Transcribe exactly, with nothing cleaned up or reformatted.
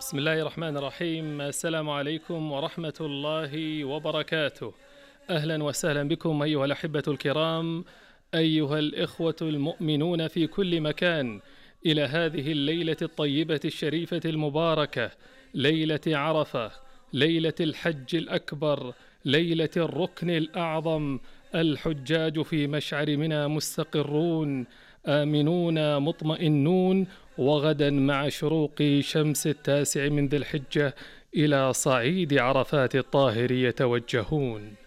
بسم الله الرحمن الرحيم. السلام عليكم ورحمة الله وبركاته. أهلا وسهلا بكم أيها الأحبة الكرام، أيها الإخوة المؤمنون في كل مكان، إلى هذه الليلة الطيبة الشريفة المباركة، ليلة عرفة، ليلة الحج الأكبر، ليلة الركن الأعظم. الحجاج في مشعر منى مستقرون آمنون مطمئنون، وغدا مع شروق شمس التاسع من ذي الحجة إلى صعيد عرفات الطاهر يتوجهون.